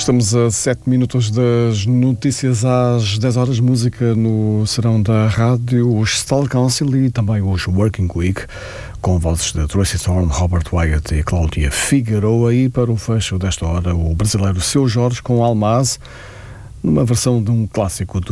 Estamos a 7 minutos das notícias às 10 horas. Música no serão da rádio, os Style Council e também os Working Week, com vozes de Tracy Thorn, Robert Wyatt e Cláudia Figueroa. E para o fecho desta hora, o brasileiro Seu Jorge com Almaz, numa versão de um clássico do